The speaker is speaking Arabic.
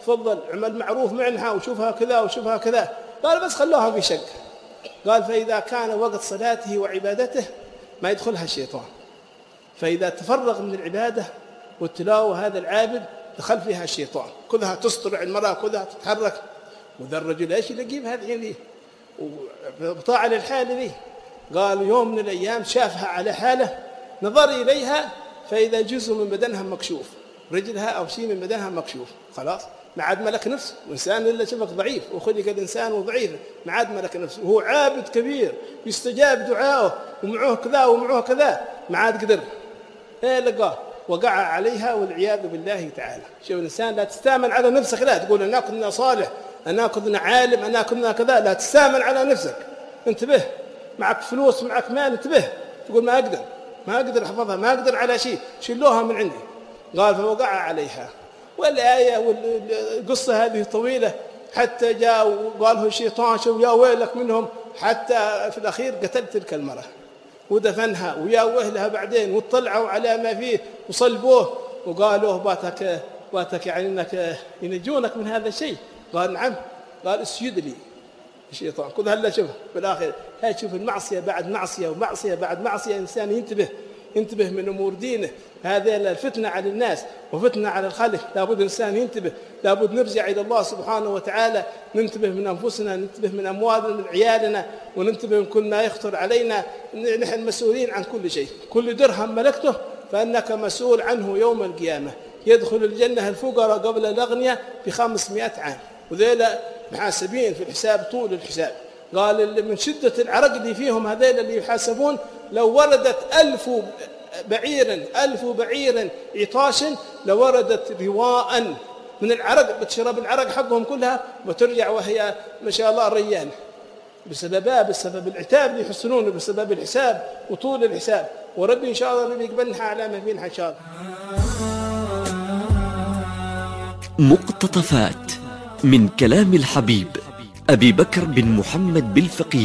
تفضل اعمل معروف معنها وشوفها كذا وشوفها كذا. قال بس خلوها في شقة. قال فإذا كان وقت صلاته وعبادته ما يدخلها الشيطان، فإذا تفرغ من العبادة والتلاوة هذا العابد دخل فيها الشيطان، كلها تسطر المرأة، كلها تتحرك، وذا الرجل ايش اللي يجيب هذه ذي وبطاعة للحالة ذي. قال يوم من الأيام شافها على حالة، نظر إليها فإذا جزء من بدنها مكشوف، رجلها أو شيء من بدنها مكشوف، خلاص ما عاد ملك نفس، وإنسان إلا شبك ضعيف، وخلق الإنسان ضعيف، ما عاد ملك نفس، وهو عابد كبير يستجاب دعاؤه ومعه كذا ومعه كذا، ما عاد قدر. إيه لقاه وقع عليها والعياذ بالله تعالى. شوف الإنسان لا تستامن على نفسك، لا تقول أنا كنا صالح، أنا كنا عالم، أنا كنا كذا، لا تستامن على نفسك، انتبه، معك فلوس معك مال، انتبه، تقول ما أقدر أحفظها، ما أقدر على شيء، شلوها من عندي. قال فوقع عليها. والآية والقصة هذه طويلة، حتى جاء وقال له الشيطان شوف يا ويلك منهم، حتى في الأخير قتل تلك المرأة ودفنها ويا وهلها بعدين، واطلعوا على ما فيه وصلبوه وقالوا باتك يعني انك ينجونك من هذا الشيء. قال نعم. قال اسجد لي. الشيطان كل هلا شوف بالاخر، هاي شوف المعصيه بعد معصيه ومعصيه بعد معصيه. انسان ينتبه من امور دينه. هذه الفتنه على الناس وفتنه على الخلق، لابد الانسان ينتبه، لابد نرجع الى الله سبحانه وتعالى، ننتبه من انفسنا، ننتبه من اموالنا، من عيالنا، وننتبه من كل ما يخطر علينا. نحن مسؤولين عن كل شيء، كل درهم ملكته فانك مسؤول عنه يوم القيامه. يدخل الجنه الفقراء قبل الاغنياء ب500 عام، وذيلا محاسبين في الحساب طول الحساب. قال من شدة العرق اللي فيهم هذيل اللي يحاسبون، لو وردت 1000 بعير عطاش لوردت رواء من العرق، بتشرب العرق حقهم كلها وترجع وهي ما شاء الله ريان، بسبب العتاب اللي يحسنونه، بسبب الحساب وطول الحساب. وربي إن شاء الله ربي يقبلها على ما فينا إن شاء الله. مقتطفات من كلام الحبيب أبي بكر بن محمد بالفقيه.